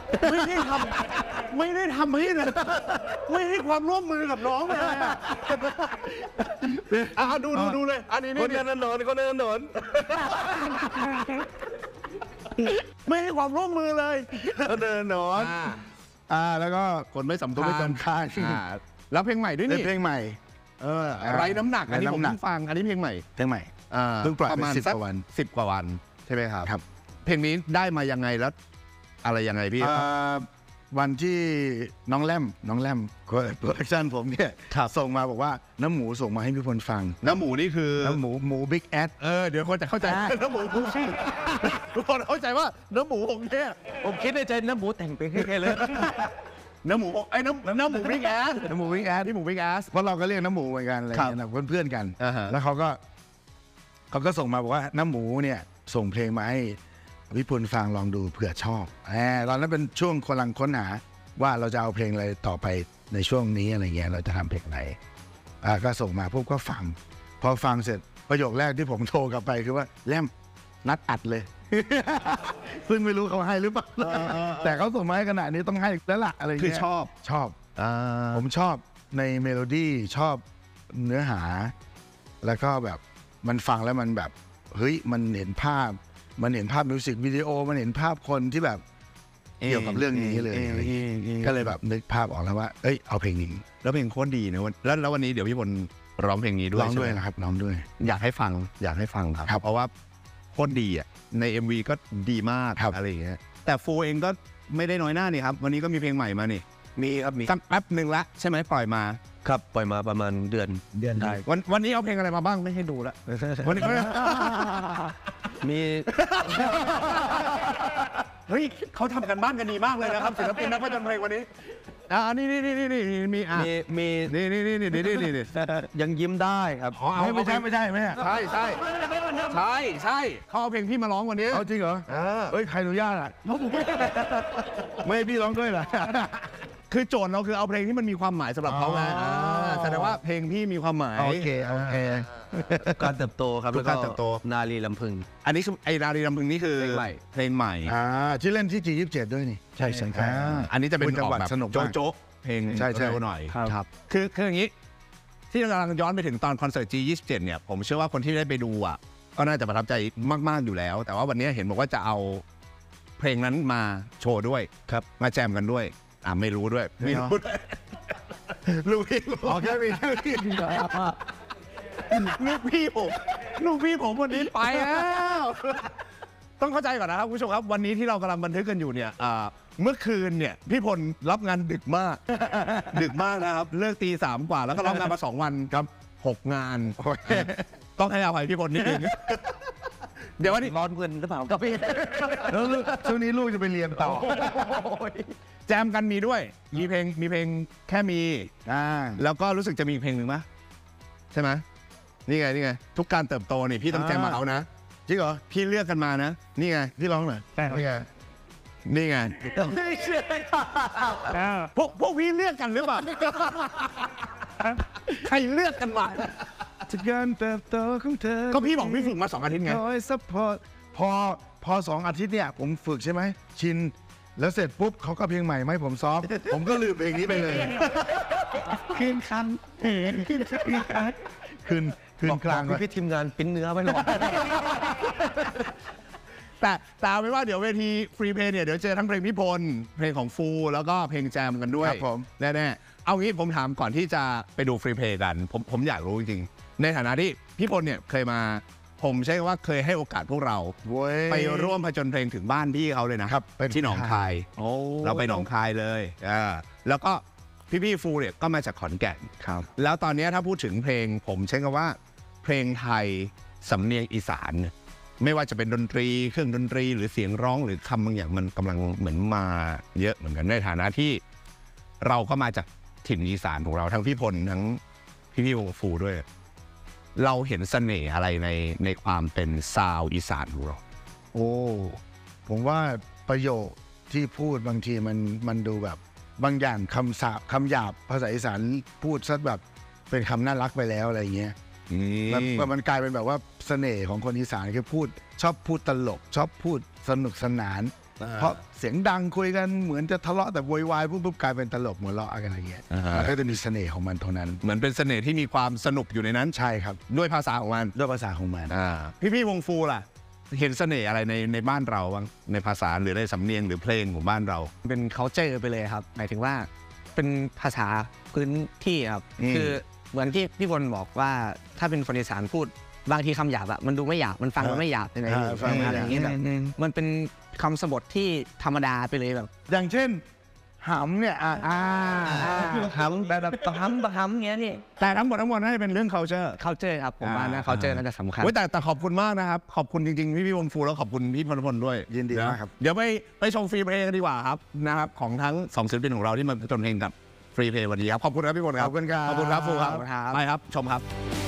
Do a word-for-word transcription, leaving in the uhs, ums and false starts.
ไม่ได้ทำไม่ได้ทำให้เลยไม่ให้ความร่วมมือกับน้องเลยอ่ะดูดูดูเลยอันนี้นี่คนเดินถนนคนเดินถนนไม่ให้ความร่วมมือเลยเดินถนนอ่าแล้วก็คนไม่สำคัญไม่สำคัญแล้วเพลงใหม่ด้วยนี่เพลงใหม่เออไร้น้ำหนักอันนี้ผมฟังอันนี้เพลงใหม่เพลงใหม่เพิ่งปล่อยประมาณสิบกว่าวันสิบกว่าวันใช่ไหมครับครับเพลงนี้ได้มายังไงแล้วอะไรยังไงพี่วันที่น้องแลมน้องแลมโปรดักชั่นผมเนี่ยส่งมาบอกว่าน้ำหมูส่งมาให้พี่พลฟังน้ำหมูนี่คือน้ำหมูหมูบิ๊กแอดเออเดี๋ยวคนจะเข้าใจน้ำหมูใช่ทุกคนเข้าใจว่าน้ำหมูผมเนี่ยผมคิดในใจน้ำหมูแต่งไปแค่เลยน้ำหมูไอ้น้ำน้ำหมูบิ๊กแอดน้ำหมูบิ๊กแอดที่หมูบิ๊กแอดเพราะเราก็เรียกน้ำหมูเหมือนกันอะไรอย่างเงี้ยเพื่อนๆกันแล้วเขาก็เขาก็ส่งมาบอกว่าน้ำหมูเนี่ยส่งเพลงมาให้วิพลฟังลองดูเผื่อชอบแหมตอนนั้นเป็นช่วงกำลังค้นหาว่าเราจะเอาเพลงอะไรต่อไปในช่วงนี้อะไรเงี้ยเราจะทำเพลงไหนอ่าก็ส่งมาพวกก็ฟังพอฟังเสร็จประโยคแรกที่ผมโทรกลับไปคือว่าแลมนัดอัดเลยซึ่งไม่รู้เขาให้หรือเปล่าแต่เขาส่งมาให้ขนาดนี้ต้องให้แล้วล่ะอะไรเงี้ยคือชอบชอบผมชอบในเมโลดี้ชอบเนื้อหาแล้วก็แบบมันฟังแล้วมันแบบเฮ้ยมันเห็นภาพมันเห็นภาพมิวสิกวิดีโอมันเห็นภาพคนที่แบบเกี่ยวกับเรื่องนี้เลยก็เลยแบบนึกภาพออกแล้วว่าเอ้ยเอาเพลงนี้แล้วเพลงโคตรดีนะแล้วแล้ววันนี้เดี๋ยวพี่พลร้องเพลงนี้ด้วยร้องด้วยนะครับร้องด้วยอยากให้ฟังอยากให้ฟังครับเพราะว่าโคตรดีอ่ะใน เอ็ม วี ก็ดีมากอะไรอย่างเงี้ยแต่ฟูเองก็ไม่ได้น้อยหน้านี่ครับวันนี้ก็มีเพลงใหม่มานี่มีครับมีสักแป๊บหนึ่งละใช่ไหมปล่อยมาครับปล่อยมาประมาณเดือนเดือนได้วันวันนี้เอาเพลงอะไรมาบ้างไม่ให้ดูละวันนี้มีเฮ้ยเขาทำกันบ้านกันดีมากเลยนะครับศิลปินนักพัฒนาเพลงวันนี้อ่านี่นี่นี่นี่มีอ่ะมีมีนี่นี่นี่นี่นี่นี่ยังยิ้มได้ครับอ๋อไม่ใช่ไม่ใช่ไม่ใช่ใช่ใช่ใช่ใช่เขาเอาเพลงพี่มาร้องวันนี้เอาจริงเหรอเฮ้ยใครอนุญาตอ่ะไม่ให้พี่ร้องด้วยเหรอคือโจทย์เราคือเอาเพลงที่มันมีความหมายสำหรับเขาไงแสดงว่าเพลงพี่มีความหมายโอเคโอเคการเติบโตครับแล้วก็นาลีลำพึงอันนี้ไอ้นาลีลำพึงนี่คือเพลงใหม่เพลงใหม่อ่าที่เล่นที่ จี ยี่สิบเจ็ด ด้วยนี่ใช่ใช่ครับอันนี้จะเป็นจังหวะสนุกโจ๊กเพลงใช่ใช่หน่อยครับคือคืออย่างนี้ที่เรากำลังย้อนไปถึงตอนคอนเสิร์ต จี ยี่สิบเจ็ด เนี่ยผมเชื่อว่าคนที่ได้ไปดูอ่ะก็น่าจะประทับใจมากๆอยู่แล้วแต่ว่าวันนี้เห็นบอกว่าจะเอาเพลงนั้นมาโชว์ด้วยครับมาแจมกันด้วยอ่าไม่รู้ด้วยไม่รู้ลูกพี่อ๋อแค่มีแค่มีลูกพี่ผมลูกพี่ผมวันนี้ไปแล้วต้องเข้าใจก่อนนะครับคุณผู้ชมครับวันนี้ที่เรากำลังบันทึกกันอยู่เนี่ยเมื่อคืนเนี่ยพี่พลรับงานดึกมากดึกมากนะครับเลิกตีสามกว่าแล้วก็รับงานมาสองวันครับหกงานต้องให้อภัยพี่พลนิดนึงเดี๋ยววันนี้ร้อนเงินหรือเปล่ากับพี่แล้วช่วงนี้ลูกจะไปเรียนต่อแจมกันมีด้วยมีเพลงมีเพลงแค่มีอ่าแล้วก็รู้สึกจะมีเพลงหนึ่งมั้ยใช่ไหมนี่ไงนี่ไงทุกการเติบโตนี่พี่ต้องแจมมาเขานะจริงเหรอพี่เลือกกันมานะนี่ไงพี่ร้องหน่อยนี่ไงนี่ไงพวกพวกพี่เลือกกันหรือเปล่าใครเลือกกันมาจากการเติบโตของเธอก็พี่บอกพี่ฝึกมาสองอาทิตย์ไงคอยซัพพอร์ตพอพอสองอาทิตย์เนี่ยผมฝึกใช่ไหมชินแล้วเสร็จปุ๊บเขาก็เพลงใหม่ไม่ผมซ้อมผมก็ลืมเพลงนี้ไปเลยขึ้นคันเห็นขึ้นคันขึ้นขึ้นกลางพี่ทีมงานปิ้นเนื้อไว้หรอแต่ตามไม่ว่าเดี๋ยวเวทีฟรีเพลย์เนี่ยเดี๋ยวเจอทั้งเพลงพี่พลเพลงของฟูแล้วก็เพลงแจมกันด้วยครับผมแน่ๆเอางี้ผมถามก่อนที่จะไปดูฟรีเพลย์กันผมผมอยากรู้จริงๆในฐานะที่พี่พลเนี่ยเคยมาผมใช่ว่าเคยให้โอกาสพวกเราไปร่วมผจญเพลงถึงบ้านพี่เขาเลยนะครับที่หนองคายเราไปหนองคายเลยอ่าแล้วก็พี่ๆฟูเนี่ยก็มาจากขอนแก่นครับแล้วตอนนี้ถ้าพูดถึงเพลงผมใช้คำว่าเพลงไทยสำเนียงอีสานไม่ว่าจะเป็นดนตรีเครื่องดนตรีหรือเสียงร้องหรือคำบางอย่างมันกำลังเหมือนมาเยอะเหมือนกันในฐานะที่เราก็มาจากถิ่นอีสานของเราทั้งพี่พลทั้งพี่ๆวงฟูด้วยเราเห็นเสน่ห์อะไรในในความเป็นซาวอีสานของเราโอ้ผมว่าประโยคที่พูดบางทีมันมันดูแบบบางอย่างคำสาบคำหยาบภาษาอีสานพูดซะแบบเป็นคำน่ารักไปแล้วอะไรเงี้ยมันมันกลายเป็นแบบว่าเสน่ห์ของคนอีสานคือพูดชอบพูดตลกชอบพูดสนุกสนานเพราะเสียงดังคุยกันเหมือนจะทะเลาะแต่โวยวายปุ๊บปุ๊บกลายเป็นตลกหัวเราะกันอะไรเงี้ยมันก็จะมีเสน่ห์ของมันตรงนั้นเหมือนเป็นเสน่ห์ที่มีความสนุกอยู่ในนั้นใช่ครับด้วยภาษาของมันด้วยภาษาของมันพี่พี่วงฟูล่ะเห็นเสน่ห์อะไรในในบ้านเราบ้างในภาษาหรือในสำเนียงหรือเพลงของบ้านเราเป็น culture ไปเลยครับหมายถึงว่าเป็นภาษาพื้นที่ครับคือเหมือนที่พี่พลบอกว่าถ้าเป็นคนอีสานพูดบางทีคำหยาบอะมันดูไม่หยาบมันฟังมันไม่หยาบยังไงอะไรอย่างเงี้ยแบบมันเป็นคำสบทที่ธรรมดาไปเลยแบบอย่างเช่นหำเนี่ยอ่าอ่าหำแบบแบบหำแบบหำเงี้ยนี่แต่ทั้งหมดทั้งมวลน่าจะเป็นเรื่อง culture culture ครับผมว่านะ culture น่าจะสำคัญเว้ยแต่แต่ขอบคุณมากนะครับขอบคุณจริงๆพี่พี่วงฟูแล้วขอบคุณพี่พลพลด้วยยินดีมากครับเดี๋ยวไปไปชมฟรีเพลงกันดีกว่าครับนะครับของทั้งสองศิลปินของเราที่มาผจญเพลงกับฟรีเพลงวันนี้ครับขอบคุณครับพี่พลครับขอบคุณครับขอบคุณครับฟูครับขอบคุณครับไปครับชมครับ